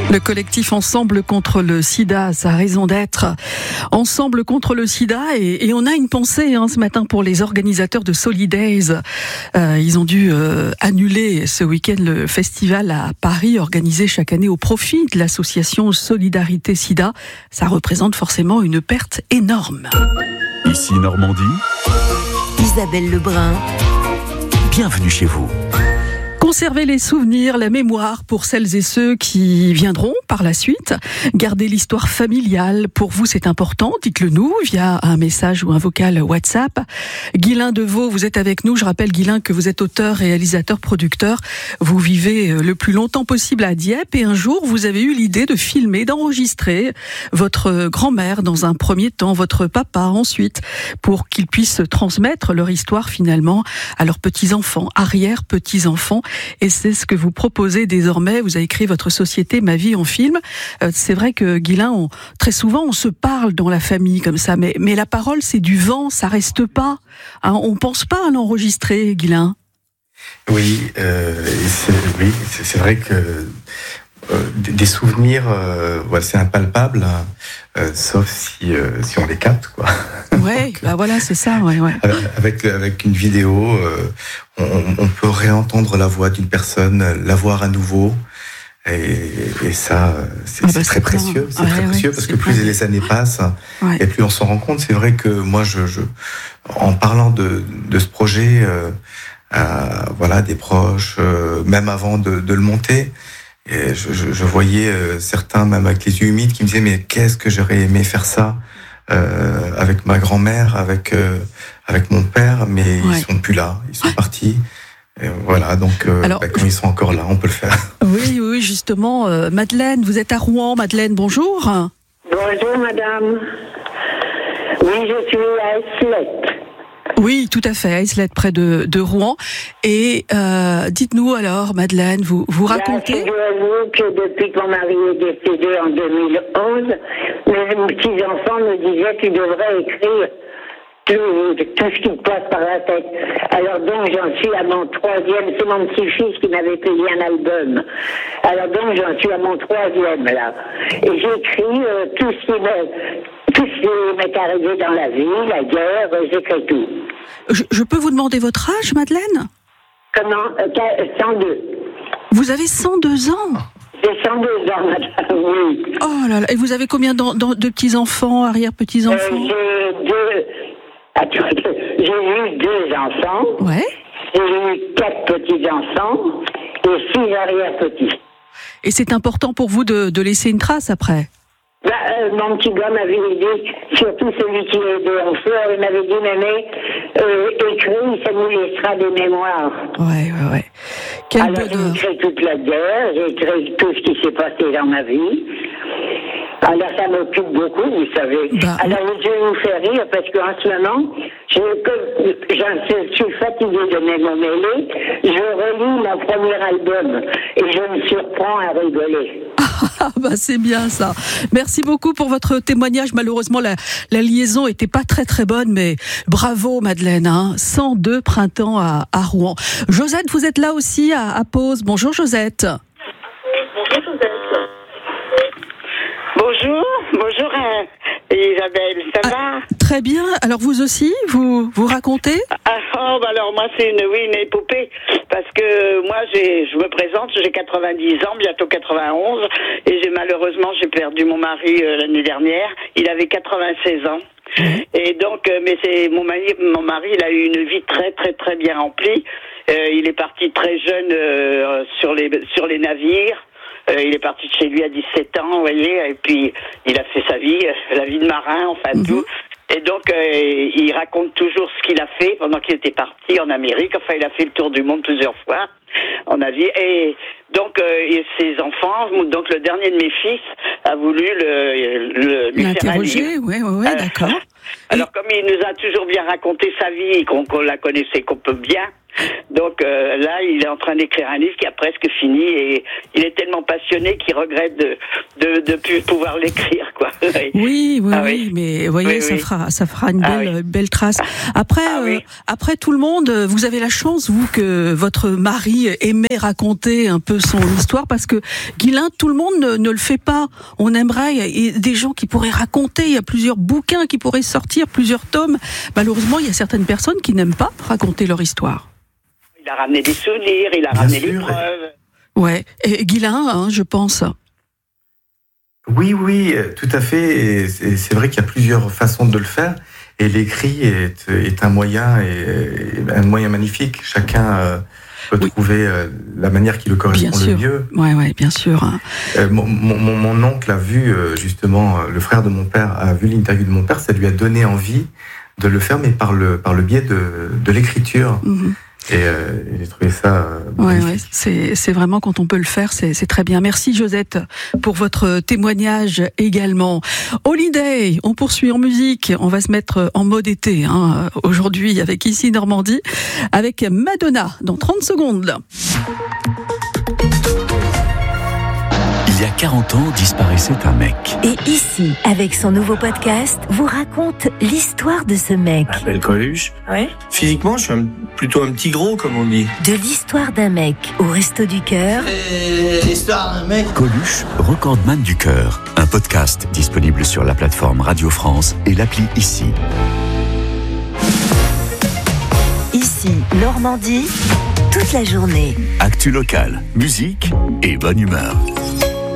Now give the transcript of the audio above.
Le collectif Ensemble contre le sida, sa raison d'être. Ensemble contre le sida, et on a une pensée ce matin pour les organisateurs de Solidays. Ils ont dû annuler ce week-end le festival à Paris, organisé chaque année au profit de l'association Solidarité Sida. Ça représente forcément une perte énorme. Ici Normandie, Isabelle Lebrun. Bienvenue chez vous. Conserver les souvenirs, la mémoire pour celles et ceux qui viendront par la suite. Garder l'histoire familiale, pour vous c'est important, dites-le nous via un message ou un vocal WhatsApp. Guylain Deveau, vous êtes avec nous. Je rappelle Guylain que vous êtes auteur, réalisateur, producteur. Vous vivez le plus longtemps possible à Dieppe et un jour vous avez eu l'idée de filmer, d'enregistrer votre grand-mère dans un premier temps, votre papa ensuite, pour qu'ils puissent transmettre leur histoire finalement à leurs petits-enfants, arrière-petits-enfants. Et c'est ce que vous proposez désormais. Vous avez écrit votre société Ma vie en film. C'est vrai que Guylain, très souvent on se parle dans la famille comme ça, mais la parole c'est du vent, ça reste pas. On pense pas à l'enregistrer, Guylain. Oui, c'est vrai que des souvenirs, c'est impalpable, sauf si on les capte, quoi. Ouais, donc, voilà, c'est ça. Ouais. Avec une vidéo, on peut réentendre la voix d'une personne, la voir à nouveau, et ça, c'est très précieux. C'est très précieux parce que plus les années passent, et plus on s'en rend compte. C'est vrai que moi, en parlant de ce projet, des proches, même avant de le monter. Et je voyais certains, même avec les yeux humides, qui me disaient mais qu'est-ce que j'aurais aimé faire ça avec ma grand-mère, avec mon père, mais ils sont plus là, ils sont partis. Et voilà, donc quand ils sont encore là, on peut le faire. Oui, justement, Madeleine, vous êtes à Rouen. Madeleine, bonjour. Bonjour, madame. Oui, je suis à Islette. Oui, tout à fait, à Islette, près de Rouen. Et dites-nous alors, Madeleine, vous racontez... Figurez-vous que depuis que mon mari est décédé en 2011, mes petits-enfants me disaient tu devrais écrire tout ce qui te passe par la tête. Alors donc j'en suis à mon troisième, c'est mon petit-fils qui m'avait payé un album. Alors donc j'en suis à mon troisième là. Et j'écris tout ce qui m'est arrivé dans la vie, la guerre, j'écris tout. Je peux vous demander votre âge, Madeleine ? Comment 102. Vous avez 102 ans ? J'ai 102 ans, madame, oui. Oh là là, et vous avez combien de petits-enfants, arrière-petits-enfants ? J'ai eu 2 enfants. Ouais. J'ai eu 4 petits-enfants et 6 arrière-petits. Et c'est important pour vous de laisser une trace après ? Mon petit gars m'avait dit, surtout celui qui est de Honfleur, il m'avait dit, mémé, écris, ça nous laissera des mémoires. Ouais. Quel Alors bonheur. j'ai écrit toute la guerre, j'ai écrit tout ce qui s'est passé dans ma vie. Alors ça m'occupe beaucoup, vous savez. Alors je vais vous faire rire parce qu'en ce moment, je suis fatiguée de m'emmêler. Je relis mon premier album et je me surprends à rigoler. C'est bien ça. Merci beaucoup pour votre témoignage. Malheureusement, la liaison était pas très très bonne, mais bravo Madeleine. 102 printemps à Rouen. Josette, vous êtes là aussi à Pause. Bonjour Josette. Bonjour Isabelle, ça va? Très bien. Alors vous aussi, vous racontez? Alors moi c'est une épopée parce que moi je me présente, j'ai 90 ans, bientôt 91 et malheureusement j'ai perdu mon mari l'année dernière. Il avait 96 ans. Et donc mais c'est mon mari, il a eu une vie très très très bien remplie. Il est parti très jeune sur les navires. Il est parti de chez lui à 17 ans, vous voyez, et puis il a fait sa vie, la vie de marin, enfin tout. Et donc, il raconte toujours ce qu'il a fait pendant qu'il était parti en Amérique. Enfin, il a fait le tour du monde plusieurs fois en avion. Et donc, ses enfants, donc le dernier de mes fils, a voulu lui faire un livre. Oui, d'accord. Alors, comme il nous a toujours bien raconté sa vie, qu'on la connaissait, qu'on peut bien, Donc là, il est en train d'écrire un livre qui a presque fini et il est tellement passionné qu'il regrette de plus pouvoir l'écrire, quoi. Oui, mais voyez, ça fera une belle trace. Après tout le monde, vous avez la chance, vous, que votre mari aimait raconter un peu son histoire, parce que Guylain, tout le monde ne le fait pas. On aimerait, il y a des gens qui pourraient raconter, il y a plusieurs bouquins qui pourraient sortir, plusieurs tomes. Malheureusement, il y a certaines personnes qui n'aiment pas raconter leur histoire. Il a ramené des souvenirs, il a ramené des preuves. Ouais, et Guylain, je pense. Oui, tout à fait. Et c'est vrai qu'il y a plusieurs façons de le faire. Et l'écrit est un moyen magnifique. Chacun peut trouver la manière qui le correspond le mieux. Ouais, bien sûr. Mon oncle a vu justement, le frère de mon père a vu l'interview de mon père. Ça lui a donné envie de le faire, mais par le biais de l'écriture. Mm-hmm. Et j'ai trouvé ça magnifique. C'est vraiment, quand on peut le faire, c'est très bien. Merci Josette pour votre témoignage également. Holiday, on poursuit en musique. On va se mettre en mode été aujourd'hui avec Ici Normandie, avec Madonna dans 30 secondes. Il y a 40 ans, disparaissait un mec. Et ici, avec son nouveau podcast, vous raconte l'histoire de ce mec. Je m'appelle Coluche. Ouais. Physiquement, je suis plutôt un petit gros, comme on dit. De l'histoire d'un mec au Resto du Cœur. L'histoire d'un mec. Coluche, recordman du cœur. Un podcast disponible sur la plateforme Radio France et l'appli Ici. Ici, Normandie, toute la journée. Actu locale, musique et bonne humeur.